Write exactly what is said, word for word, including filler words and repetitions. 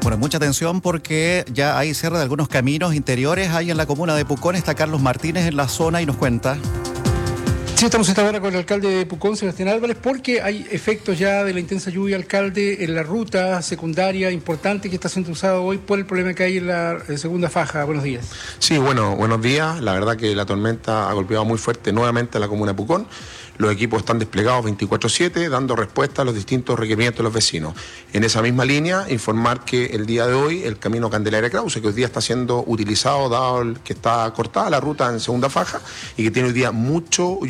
Bueno, mucha atención porque ya hay cierre de algunos caminos interiores ahí en la comuna de Pucón. Está Carlos Martínez en la zona y nos cuenta. Sí, estamos esta hora con el alcalde de Pucón, Sebastián Álvarez, porque hay efectos ya de la intensa lluvia, alcalde, en la ruta secundaria importante que está siendo usada hoy por el problema que hay en la segunda faja. Buenos días. Sí, bueno, buenos días. La verdad que la tormenta ha golpeado muy fuerte nuevamente a la comuna de Pucón. Los equipos están desplegados veinticuatro siete, dando respuesta a los distintos requerimientos de los vecinos. En esa misma línea, informar que el día de hoy el camino Candelaria Krause, que hoy día está siendo utilizado, dado el que está cortada la ruta en segunda faja y que tiene hoy día mucho